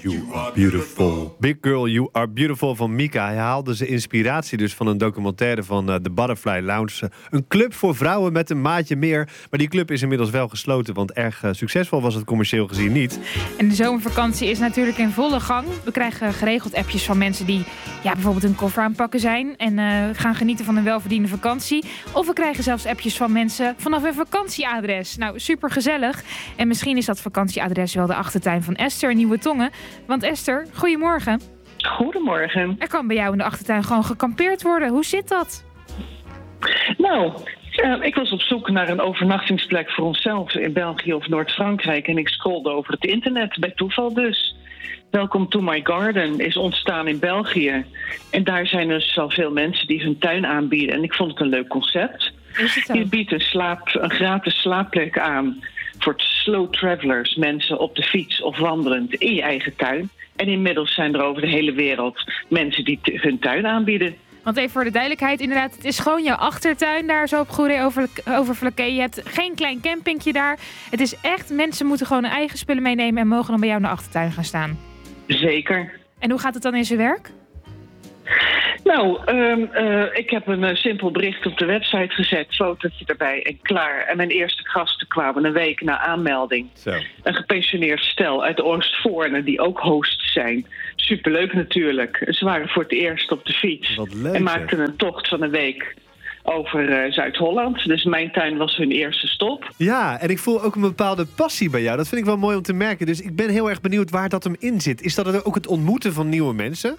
You are beautiful. Big Girl, You Are Beautiful van Mika. Hij haalde zijn inspiratie dus van een documentaire van The Butterfly Lounge. Een club voor vrouwen met een maatje meer. Maar die club is inmiddels wel gesloten, want erg succesvol was het commercieel gezien niet. En de zomervakantie is natuurlijk in volle gang. We krijgen geregeld appjes van mensen die bijvoorbeeld hun koffer aanpakken zijn en gaan genieten van een welverdiende vakantie. Of we krijgen zelfs appjes van mensen vanaf een vakantieadres. Nou, super gezellig. En misschien is dat vakantieadres wel de achtertuin van Esther in Nieuwe Tongen. Want Esther, goedemorgen. Goedemorgen. Er kan bij jou in de achtertuin gewoon gekampeerd worden. Hoe zit dat? Nou, ik was op zoek naar een overnachtingsplek voor onszelf in België of Noord-Frankrijk. En ik scrollde over het internet, bij toeval dus. Welcome to my garden is ontstaan in België. En daar zijn dus al veel mensen die hun tuin aanbieden. En ik vond het een leuk concept. Je biedt een gratis slaapplek aan voor slow travelers, mensen op de fiets of wandelend in je eigen tuin. En inmiddels zijn er over de hele wereld mensen die hun tuin aanbieden. Want even voor de duidelijkheid, inderdaad, het is gewoon jouw achtertuin daar zo op Goeree-Overflakkee. Je hebt geen klein campingje daar. Het is echt, mensen moeten gewoon hun eigen spullen meenemen en mogen dan bij jou in de achtertuin gaan staan. Zeker. En hoe gaat het dan in zijn werk? Nou, ik heb een simpel bericht op de website gezet, fotootje erbij en klaar. En mijn eerste gasten kwamen een week na aanmelding. Zo. Een gepensioneerd stel uit Oostvoorne die ook host zijn. Superleuk natuurlijk. Ze waren voor het eerst op de fiets. Wat leuk, en maakten een tocht van een week over Zuid-Holland. Dus mijn tuin was hun eerste stop. Ja, en ik voel ook een bepaalde passie bij jou. Dat vind ik wel mooi om te merken. Dus ik ben heel erg benieuwd waar dat hem in zit. Is dat ook het ontmoeten van nieuwe mensen?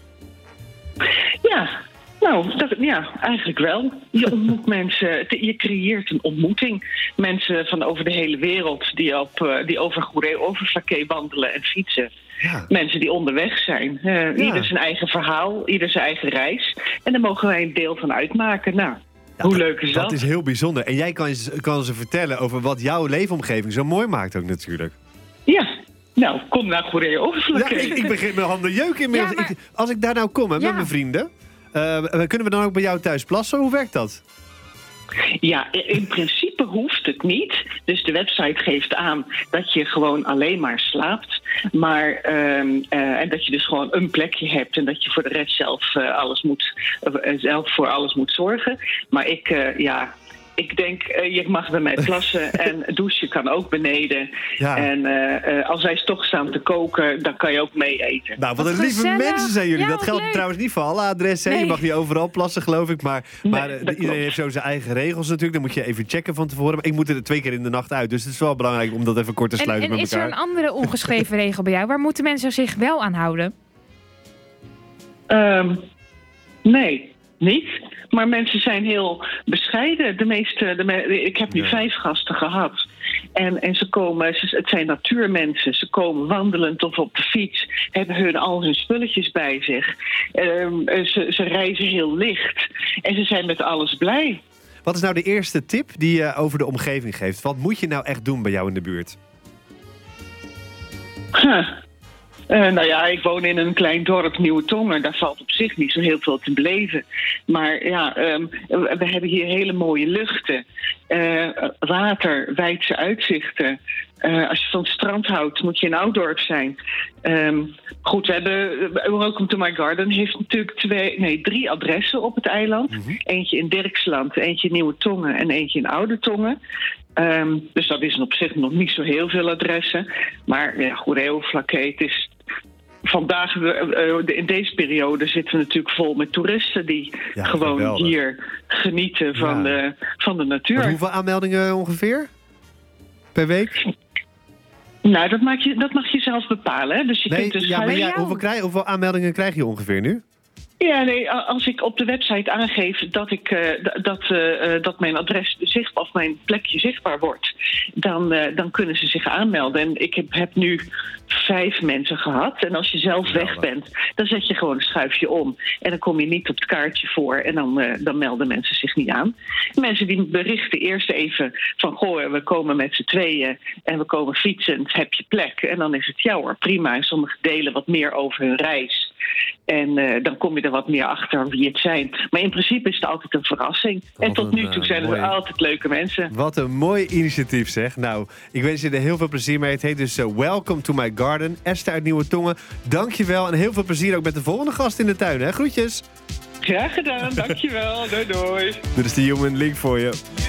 Ja, nou, eigenlijk wel. Je ontmoet mensen, je creëert een ontmoeting. Mensen van over de hele wereld die over Goeree-Overflakkee wandelen en fietsen. Ja. Mensen die onderweg zijn. Ieder zijn eigen verhaal, ieder zijn eigen reis. En daar mogen wij een deel van uitmaken. Nou, hoe leuk is dat? Dat is heel bijzonder. En jij kan ze vertellen over wat jouw leefomgeving zo mooi maakt ook natuurlijk. Ja. Nou, kom naar Goeree-Overflakkee. Ja, ik begin mijn handen jeuken inmiddels. Ja, maar... Als ik daar nou kom met mijn vrienden, kunnen we dan ook bij jou thuis plassen? Hoe werkt dat? Ja, in principe hoeft het niet. Dus de website geeft aan dat je gewoon alleen maar slaapt. Maar, en dat je dus gewoon een plekje hebt en dat je voor de rest zelf voor alles moet zorgen. Maar ik denk, je mag bij mij plassen en douchen kan ook beneden. Ja. En als wij toch staan te koken, dan kan je ook mee eten. Nou, wat een lieve mensen zijn jullie. Ja, dat geldt trouwens niet voor alle adressen. Nee. Je mag niet overal plassen, geloof ik. Maar iedereen heeft zo zijn eigen regels natuurlijk. Dan moet je even checken van tevoren. Maar ik moet er 2 keer in de nacht uit. Dus het is wel belangrijk om dat even kort te sluiten met elkaar. En is er een andere ongeschreven regel bij jou? Waar moeten mensen zich wel aan houden? Nee. Niet, maar mensen zijn heel bescheiden. Ik heb nu 5 gasten gehad. En ze komen, het zijn natuurmensen. Ze komen wandelend of op de fiets. Hebben al hun spulletjes bij zich. Ze reizen heel licht. En ze zijn met alles blij. Wat is nou de eerste tip die je over de omgeving geeft? Wat moet je nou echt doen bij jou in de buurt? Ik woon in een klein dorp, Nieuwe Tongen. Daar valt op zich niet zo heel veel te beleven. Maar we hebben hier hele mooie luchten. Water, wijdse uitzichten. Als je van het strand houdt, moet je in Oudorp zijn. We hebben Welcome to My Garden heeft natuurlijk 3 adressen op het eiland. Mm-hmm. Eentje in Dirksland, eentje in Nieuwe Tongen en eentje in Oude Tongen. Dus dat is op zich nog niet zo heel veel adressen. Maar Goeree-Overflakkee, het is vandaag, in deze periode zitten we natuurlijk vol met toeristen die gewoon geweldig hier genieten van de natuur. Maar hoeveel aanmeldingen ongeveer per week? Nou, dat mag je zelf bepalen. Hè? Dus je kunt dus hoeveel aanmeldingen krijg je ongeveer nu? Ja, nee, als ik op de website aangeef dat mijn adres of mijn plekje zichtbaar wordt, dan kunnen ze zich aanmelden. En ik heb nu 5 mensen gehad. En als je zelf weg bent, dan zet je gewoon een schuifje om. En dan kom je niet op het kaartje voor. En dan melden mensen zich niet aan. Mensen die berichten eerst even van, we komen met z'n tweeën en we komen fietsend, heb je plek? En dan is het hoor, prima. En sommigen delen wat meer over hun reis. En dan kom je er wat meer achter wie het zijn. Maar in principe is het altijd een verrassing. En tot nu toe zijn er altijd leuke mensen. Wat een mooi initiatief zeg. Nou, ik wens je er heel veel plezier mee. Het heet dus Welcome to my garden. Esther uit Nieuwe Tongen, dankjewel. En heel veel plezier ook met de volgende gast in de tuin. Hè? Groetjes. Graag gedaan, dankjewel. Doei doei. Dit is de Human Link voor je.